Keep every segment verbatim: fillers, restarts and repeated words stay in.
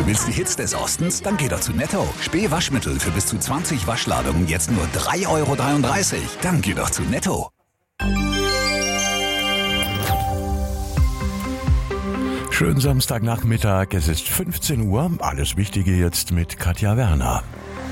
Du willst die Hits des Ostens? Dann geh doch zu Netto. Spee-Waschmittel für bis zu zwanzig Waschladungen jetzt nur drei Euro dreiunddreißig. Dann geh doch zu Netto. Schönen Samstagnachmittag, es ist fünfzehn Uhr. Alles Wichtige jetzt mit Katja Werner.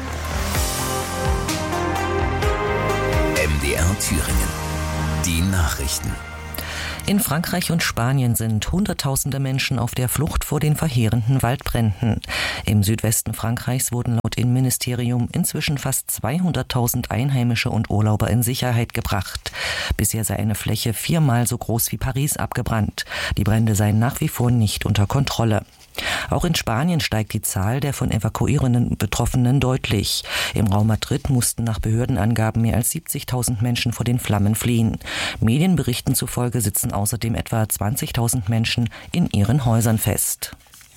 M D R Thüringen. Die Nachrichten. In Frankreich und Spanien sind Hunderttausende Menschen auf der Flucht vor den verheerenden Waldbränden. Im Südwesten Frankreichs wurden laut Innenministerium inzwischen fast zweihunderttausend Einheimische und Urlauber in Sicherheit gebracht. Bisher sei eine Fläche viermal so groß wie Paris abgebrannt. Die Brände seien nach wie vor nicht unter Kontrolle. Auch in Spanien steigt die Zahl der von evakuierenden Betroffenen deutlich. Im Raum Madrid mussten nach Behördenangaben mehr als siebzigtausend Menschen vor den Flammen fliehen. Medienberichten zufolge sitzen außerdem etwa zwanzigtausend Menschen in ihren Häusern fest.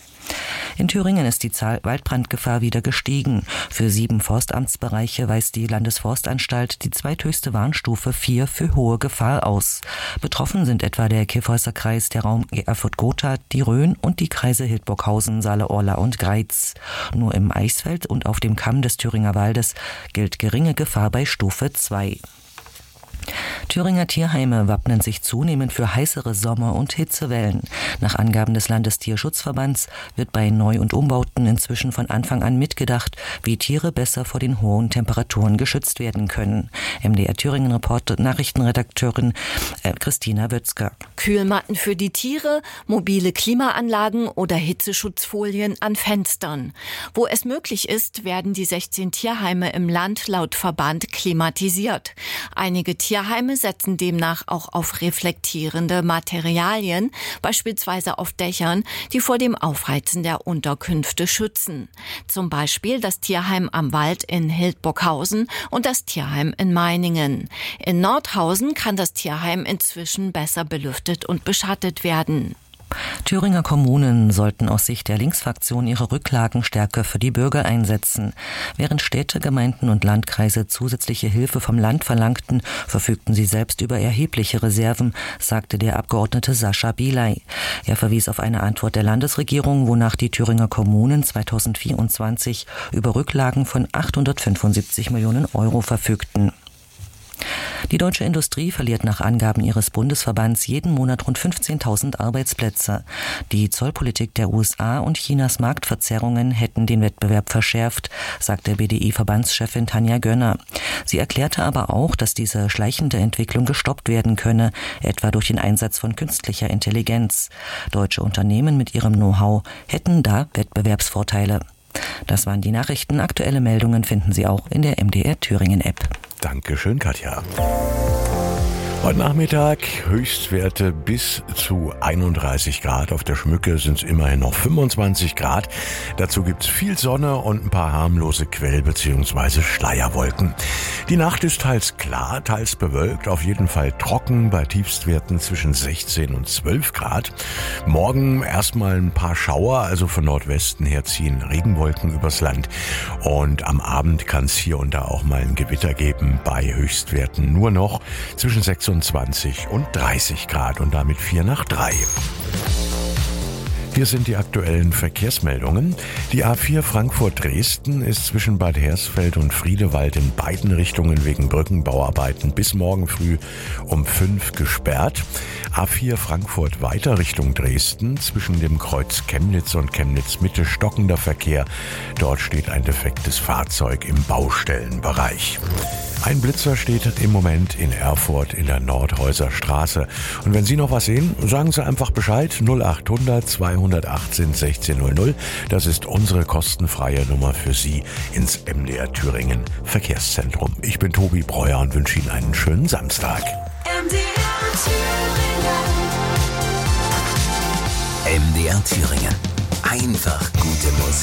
In Thüringen ist die Zahl Waldbrandgefahr wieder gestiegen. Für sieben Forstamtsbereiche weist die Landesforstanstalt die zweithöchste Warnstufe vier für hohe Gefahr aus. Betroffen sind etwa der Kyffhäuser Kreis, der Raum Erfurt-Gotha, die Rhön und die Kreise Hildburghausen, Saale-Orla und Greiz. Nur im Eichsfeld und auf dem Kamm des Thüringer Waldes gilt geringe Gefahr bei Stufe zwei. Thüringer Tierheime wappnen sich zunehmend für heißere Sommer- und Hitzewellen. Nach Angaben des Landestierschutzverbands wird bei Neu- und Umbauten inzwischen von Anfang an mitgedacht, wie Tiere besser vor den hohen Temperaturen geschützt werden können. M D R Thüringen Report Nachrichtenredakteurin äh, Christina Wötzger. Kühlmatten für die Tiere, mobile Klimaanlagen oder Hitzeschutzfolien an Fenstern. Wo es möglich ist, werden die sechzehn Tierheime im Land laut Verband klimatisiert. Einige Tierheime setzen demnach auch auf reflektierende Materialien, beispielsweise auf Dächern, die vor dem Aufheizen der Unterkünfte schützen. Zum Beispiel das Tierheim am Wald in Hildburghausen und das Tierheim in Meiningen. In Nordhausen kann das Tierheim inzwischen besser belüftet und beschattet werden. Thüringer Kommunen sollten aus Sicht der Linksfraktion ihre Rücklagen stärker für die Bürger einsetzen. Während Städte, Gemeinden und Landkreise zusätzliche Hilfe vom Land verlangten, verfügten sie selbst über erhebliche Reserven, sagte der Abgeordnete Sascha Bielay. Er verwies auf eine Antwort der Landesregierung, wonach die Thüringer Kommunen zweitausendvierundzwanzig über Rücklagen von achthundertfünfundsiebzig Millionen Euro verfügten. Die deutsche Industrie verliert nach Angaben ihres Bundesverbands jeden Monat rund fünfzehntausend Arbeitsplätze. Die Zollpolitik der U S A und Chinas Marktverzerrungen hätten den Wettbewerb verschärft, sagte B D I-Verbandschefin Tanja Gönner. Sie erklärte aber auch, dass diese schleichende Entwicklung gestoppt werden könne, etwa durch den Einsatz von künstlicher Intelligenz. Deutsche Unternehmen mit ihrem Know-how hätten da Wettbewerbsvorteile. Das waren die Nachrichten. Aktuelle Meldungen finden Sie auch in der M D R Thüringen App. Dankeschön, Katja. Heute Nachmittag Höchstwerte bis zu einunddreißig Grad. Auf der Schmücke sind es immerhin noch fünfundzwanzig Grad. Dazu gibt's viel Sonne und ein paar harmlose Quell- bzw. Schleierwolken. Die Nacht ist teils klar, teils bewölkt, auf jeden Fall trocken bei Tiefstwerten zwischen sechzehn und zwölf Grad. Morgen erstmal ein paar Schauer, also von Nordwesten her ziehen Regenwolken übers Land. Und am Abend kann es hier und da auch mal ein Gewitter geben bei Höchstwerten nur noch zwischen sechsundzwanzig und dreißig Grad und damit vier nach drei. Hier sind die aktuellen Verkehrsmeldungen. Die A vier Frankfurt-Dresden ist zwischen Bad Hersfeld und Friedewald in beiden Richtungen wegen Brückenbauarbeiten bis morgen früh um fünf gesperrt. A vier Frankfurt weiter Richtung Dresden zwischen dem Kreuz Chemnitz und Chemnitz-Mitte stockender Verkehr. Dort steht ein defektes Fahrzeug im Baustellenbereich. Ein Blitzer steht im Moment in Erfurt in der Nordhäuser Straße. Und wenn Sie noch was sehen, sagen Sie einfach Bescheid. null achthundert zweihundertachtzehn sechzehn null null. Das ist unsere kostenfreie Nummer für Sie ins M D R Thüringen Verkehrszentrum. Ich bin Tobi Breuer und wünsche Ihnen einen schönen Samstag. M D R Thüringen. M D R Thüringen. Einfach gute Musik.